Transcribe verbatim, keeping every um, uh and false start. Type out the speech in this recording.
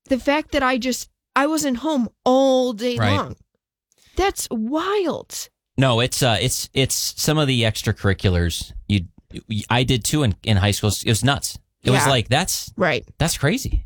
the fact that I just, I wasn't home all day Right. long. That's wild. No, it's uh, it's it's some of the extracurriculars you I did too in, in high school. It was nuts. It was Yeah. like that's Right. that's crazy.